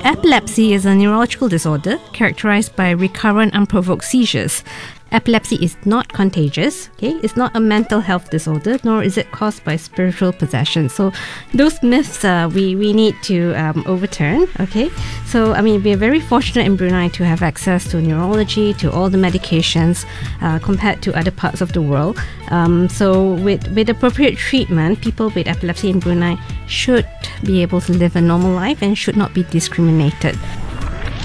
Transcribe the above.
Epilepsy is a neurological disorder characterized by recurrent unprovoked seizures. Epilepsy is not contagious, okay? It's not a mental health disorder, nor is it caused by spiritual possession. So those myths we need to overturn, okay? So, we're very fortunate in Brunei to have access to neurology, to all the medications compared to other parts of the world. So with appropriate treatment, people with epilepsy in Brunei should be able to live a normal life and should not be discriminated.